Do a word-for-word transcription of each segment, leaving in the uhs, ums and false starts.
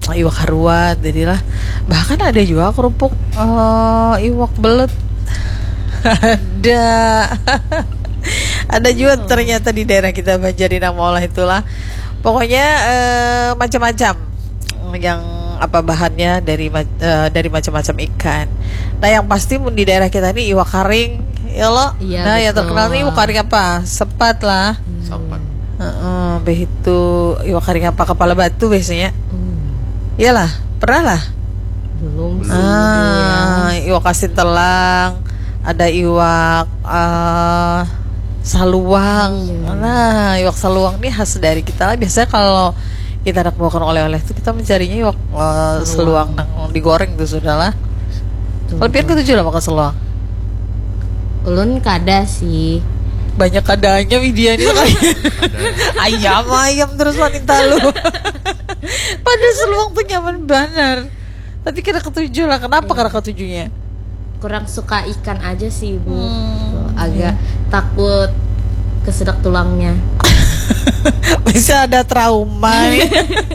iwak haruan jadilah. Bahkan ada juga kerupuk uh, iwak belet. Ada. Ada juga ternyata di daerah kita Banjarinang Maolah itulah. Pokoknya uh, macam-macam yang apa bahannya dari uh, dari macam-macam ikan. Nah yang pasti di daerah kita ini iwak karing, ya lo. Iya, Nah betul. yang terkenal nih iwak karing apa? Sepat lah. Sapat. Heeh, begitu iwak karing apa kepala batu biasanya. Hmm, Iyalah, pernah lah. belum sih. Ah, iwak asin telang, ada iwak uh, saluang. Nah, iwak saluang ini khas dari kita lah. Biasanya kalau kita nak makan oleh-oleh itu kita mencarinya iwak uh, seluang yang digoreng itu sudahlah. Kalau pian ketujuh lah makan seluang. Ulun kada sih. Banyak adanya media ini kayak ayam ayam terus wanita lu. Pada seluang tuh nyaman benar. Tapi kira ketujuh lah. Kenapa kira ketujuhnya? Kurang suka ikan aja sih ibu. Hmm, Agak takut kesedak tulangnya. Bisa ada trauma nih.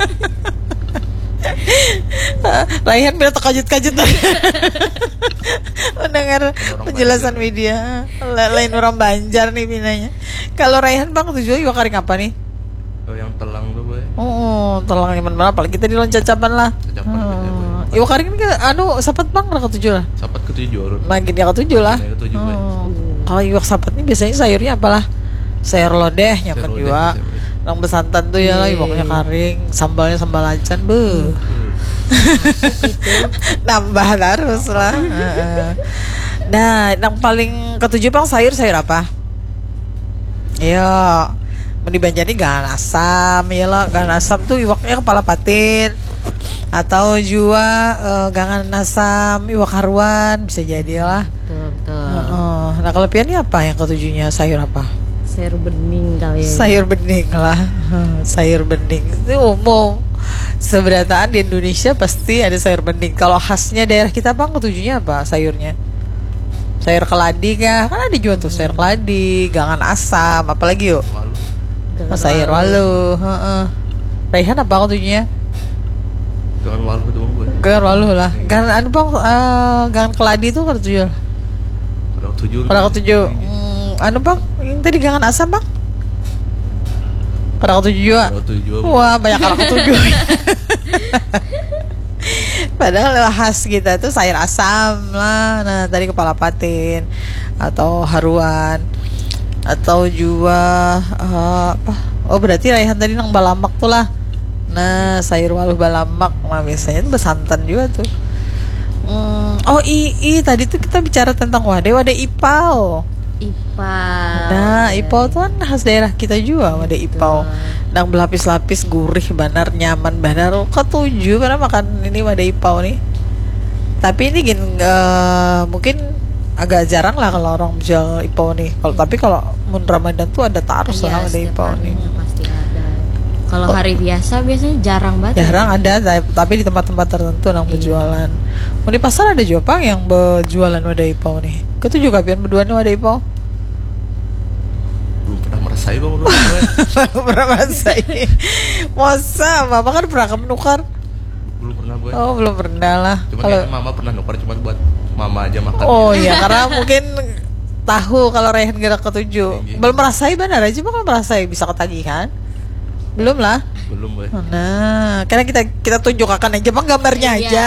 Raihan biar terkajut-kajut mendengar penjelasan media. Lain orang Banjar nih pinanya. Kalau Raihan bang tujuh iwak karing apa nih? Oh, yang telang tuh boy. Oh, telang yang mana? Apalagi kita di loncacapan lah. Cacapan gitu ya, boy. Iwak karing ini anu sapat bang lah ketujuh lah. Sapat ketujuh orang. Makin yang ketujuh lah. Yang ketujuh, boy. Oh. Kalau iwak sapat ini biasanya sayurnya apalah? Sayur lodeh nyaman Sayur lodeh, juga. sayur lodeh. Orang besantan tuh ya lah iwaknya karing, sambalnya sambal acan be. Nambah terus lah. Nah, yang paling ketujuh bang sayur sayur apa? Iya, di Banjar ini gangan asam, ya lah gangan asam tuh iwaknya kepala patin, atau juga uh, gangan asam iwak haruan bisa jadi lah. Betul, betul. Uh, nah kalau piannya apa yang ketujuhnya sayur apa? Sayur bening kali ya. Sayur bening lah. Sayur bening itu umum. Seberataan di Indonesia pasti ada sayur bening. Kalau khasnya daerah kita bang ketujuhnya apa sayurnya? Sayur keladi kah? Kan ada juga tuh sayur keladi, gangan asam, apalagi yuk? Malu. Oh, sayur walu. Heeh. Raihan apa ketujuhnya? Jangan malu itu boy. Gangan walu lah. Gangan anu bang, uh, gangan keladi itu ketujuh. Pada ketujuh. Pada ketujuh. Hmm, anu bang, yang tadi gangan asam bang? Pada ketujuh juga. Pada ketujuh. Wah banyak kalau ketujuh. Padahal khas kita tuh sayur asam lah. Nah tadi kepala patin atau haruan atau juga uh, apa? Oh berarti Raihan tadi nang balamak tuh lah. Nah sayur waluh balamak, nah biasanya tuh besantan juga tuh. Hmm, oh i, i tadi tuh kita bicara tentang wadah wadah ipau. Ipau. Nah ipau tuh kan khas daerah kita juga wadah ipau. Nang berlapis-lapis gurih banar nyaman banar ketujuh karena makan ini wadah ipau nih. Tapi ini gini uh, mungkin agak jarang lah kalau orang jual ipau nih. Kalau tapi kalau mun Ramadan tuh ada tarus Iya, lah wadah setiap ipau nih. harinya pasti ada. Kalau Oh. hari biasa biasanya jarang banget. Jarang ada tapi di tempat-tempat tertentu nang Iya. berjualan. Mau di pasar ada juga pang yang berjualan wadah ipau nih. Ketujuh kapian berdua nih wadah ipau. Belum pernah merasain bang belum boy. Belum pernah merasain. Masa mama kan pernah ke menukar? Belum pernah boy. Oh belum pernah lah. Cuma Kalau kayaknya mama pernah nukar cuma buat mama aja makan. oh iya karena mungkin tahu kalau Raihan gerak ketujuh. Iya. Belum merasai benar aja kan merasai bisa ketagihan. Belum lah. Belum boy. Nah, karena kita kita tunjukkan aja bang gambarnya Iya. aja.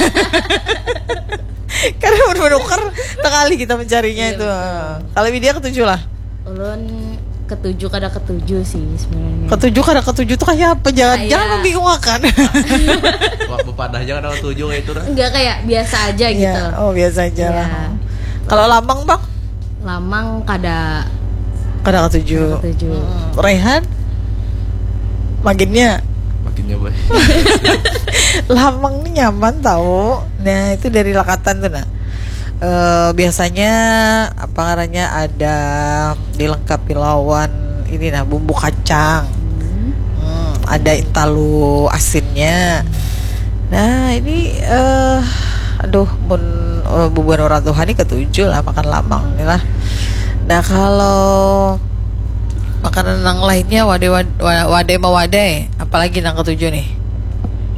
Karena menukar sekali kita mencarinya Iya, itu. betul. Kalau dia ketujuh lah. Ulun ketujuh kada ketujuh sih sebenarnya. Ketujuh karena ketujuh tuh kayak apa? Jangan Kayak- jangan membingungkan. Wah bepadah aja kan ketujuh kayak itu dah. Enggak kayak biasa aja gitu. Ya, oh biasa aja lah. Iya. Kalau lambang bang, Lamang kada kadang ketujuh. kada ketujuh. Hmm, Raihan, maginnya Makinnya boy. lambang ini nyaman tahu. Nah itu dari Lakatan tuh nah. Eh, biasanya apa namanya ada dilengkapi lawan ini nah bumbu kacang. Hmm, ada intalu asinnya. Nah ini eh aduh mun uh, bubuan orang Tuhan ini ketujuh lah makan lamang ini lah. Nah kalau makanan yang lainnya wade wade wade mau wade apalagi yang ketujuh nih